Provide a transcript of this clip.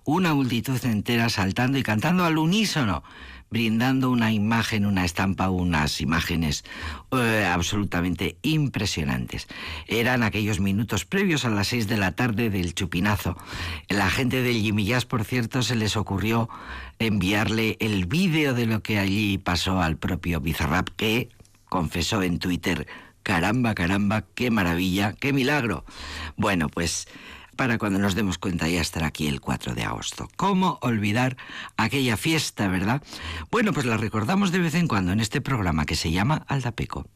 una multitud entera saltando y cantando al unísono, brindando una imagen, una estampa, unas imágenes absolutamente impresionantes. Eran aquellos minutos previos a las 6 de la tarde del chupinazo. La gente del Jimmy Jazz, por cierto, se les ocurrió enviarle el vídeo de lo que allí pasó al propio Bizarrap, que confesó en Twitter: caramba, caramba, qué maravilla, qué milagro. Bueno, pues para cuando nos demos cuenta ya estará aquí el 4 de agosto. ¿Cómo olvidar aquella fiesta, verdad? Bueno, pues la recordamos de vez en cuando en este programa que se llama Aldapeco.